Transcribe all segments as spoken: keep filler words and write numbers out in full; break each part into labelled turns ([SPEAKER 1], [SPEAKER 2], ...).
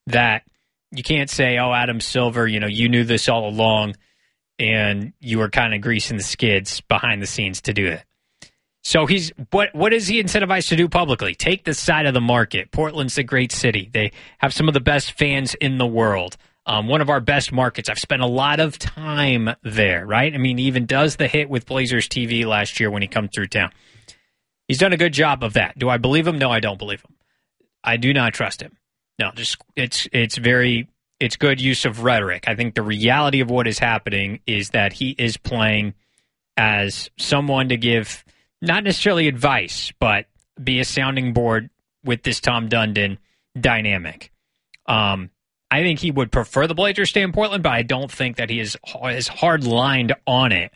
[SPEAKER 1] that you can't say, oh, Adam Silver, you know, you knew this all along and you were kind of greasing the skids behind the scenes to do it. So he's what what is he incentivized to do publicly? Take the side of the market. Portland's a great city. They have some of the best fans in the world. Um, one of our best markets. I've spent a lot of time there, right? I mean, he even does the hit with Blazers T V last year when he comes through town. He's done a good job of that. Do I believe him? No, I don't believe him. I do not trust him. No, just it's it's very it's good use of rhetoric. I think the reality of what is happening is that he is playing as someone to give not necessarily advice, but be a sounding board with this Tom Dundon dynamic. Um, I think he would prefer the Blazers stay in Portland, but I don't think that he is as hard lined on it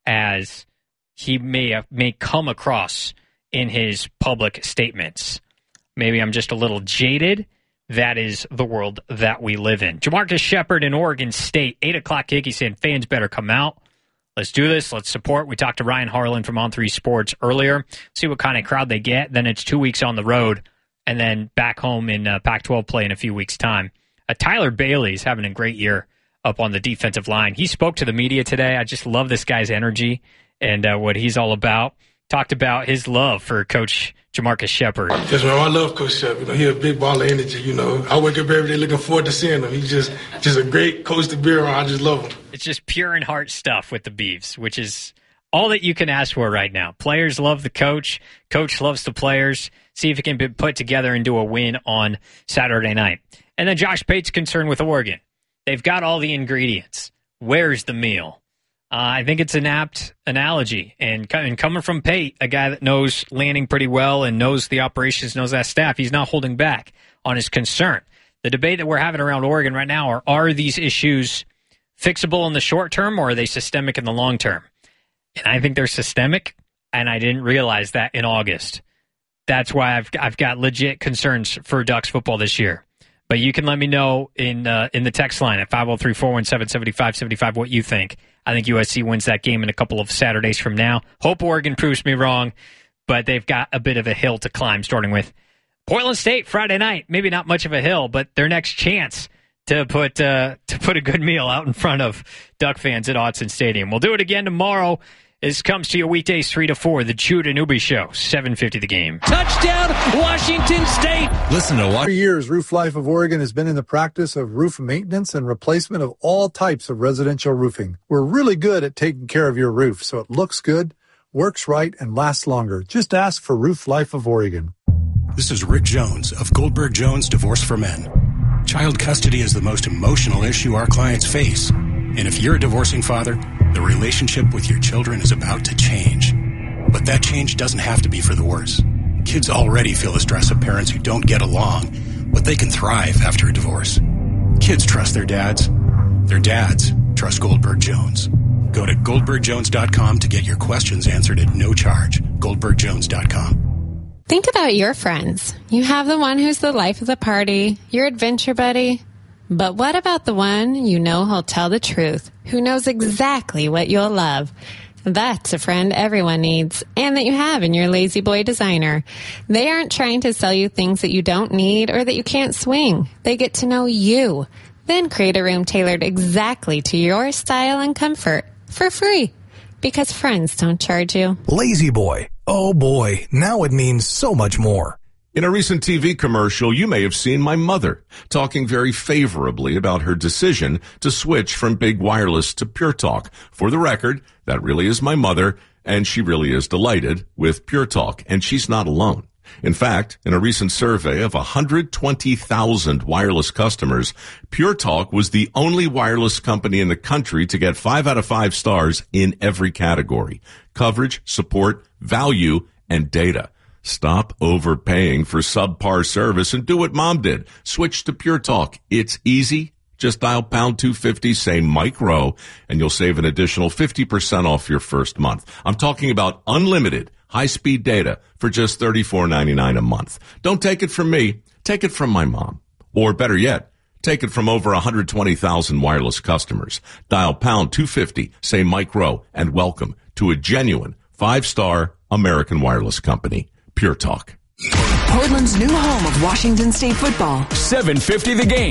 [SPEAKER 1] as he may have, may come across in his public statements. Maybe I'm just a little jaded. That is the world that we live in. Jamarcus Shepard in Oregon State, eight o'clock kick. He's saying fans better come out. Let's do this. Let's support. We talked to Ryan Harlan from On three Sports earlier. See what kind of crowd they get. Then it's two weeks on the road and then back home in uh, Pac twelve play in a few weeks' time. Uh, Tyler Bailey's having a great year up on the defensive line. He spoke to the media today. I just love this guy's energy and uh, what he's all about. Talked about his love for Coach Jamarcus Shepard.
[SPEAKER 2] Yes, man, I love Coach Shepard. You know, he's a big ball of energy. You know, I wake up every day looking forward to seeing him. He's just, just a great coach to be around. I just love him.
[SPEAKER 1] It's just pure in heart stuff with the Beavs, which is all that you can ask for right now. Players love the coach. Coach loves the players. See if it can be put together and do a win on Saturday night. And then Josh Pate's concerned with Oregon. They've got all the ingredients. Where's the meal? Uh, I think it's an apt analogy. And, and coming from Pate, a guy that knows Lanning pretty well and knows the operations, knows that staff, he's not holding back on his concern. The debate that we're having around Oregon right now are, are these issues fixable in the short term or are they systemic in the long term? And I think they're systemic, and I didn't realize that in August. That's why I've I've got legit concerns for Ducks football this year. But you can let me know in uh, in the text line at five oh three, four one seven, seven five seven five what you think. I think U S C wins that game in a couple of Saturdays from now. Hope Oregon proves me wrong, but they've got a bit of a hill to climb, starting with Portland State Friday night. Maybe not much of a hill, but their next chance to put uh, to put a good meal out in front of Duck fans at Autzen Stadium. We'll do it again tomorrow. This comes to you weekdays three to four. The Jude and Newby Show, seven fifty The Game.
[SPEAKER 3] Touchdown, Washington State.
[SPEAKER 4] Listen to what?
[SPEAKER 5] For years, Roof Life of Oregon has been in the practice of roof maintenance and replacement of all types of residential roofing. We're really good at taking care of your roof so it looks good, works right, and lasts longer. Just ask for Roof Life of Oregon.
[SPEAKER 6] This is Rick Jones of Goldberg Jones Divorce for Men. Child custody is the most emotional issue our clients face. And if you're a divorcing father, the relationship with your children is about to change. But that change doesn't have to be for the worse. Kids already feel the stress of parents who don't get along, but they can thrive after a divorce. Kids trust their dads. Their dads trust Goldberg Jones. Go to goldberg jones dot com to get your questions answered at no charge. goldberg jones dot com.
[SPEAKER 7] Think about your friends. You have the one who's the life of the party, your adventure buddy. But what about the one you know who'll tell the truth, who knows exactly what you'll love? That's a friend everyone needs, and that you have in your Lazy Boy designer. They aren't trying to sell you things that you don't need or that you can't swing. They get to know you, then create a room tailored exactly to your style and comfort for free. Because friends don't charge you.
[SPEAKER 4] Lazy Boy. Oh boy, now it means so much more.
[SPEAKER 8] In a recent T V commercial, you may have seen my mother talking very favorably about her decision to switch from Big Wireless to Pure Talk. For the record, that really is my mother, and she really is delighted with Pure Talk, and she's not alone. In fact, in a recent survey of one hundred twenty thousand wireless customers, Pure Talk was the only wireless company in the country to get five out of five stars in every category: coverage, support, value, and data. Stop overpaying for subpar service and do what Mom did. Switch to Pure Talk. It's easy. Just dial pound two fifty, say Mike Rowe, and you'll save an additional fifty percent off your first month. I'm talking about unlimited high-speed data for just thirty-four ninety-nine a month. Don't take it from me. Take it from my mom. Or better yet, take it from over one hundred twenty thousand wireless customers. Dial pound two fifty, say Mike Rowe, and welcome to a genuine five-star American wireless company. Pure Talk.
[SPEAKER 9] Portland's new home of Washington State football.
[SPEAKER 3] seven fifty The Game.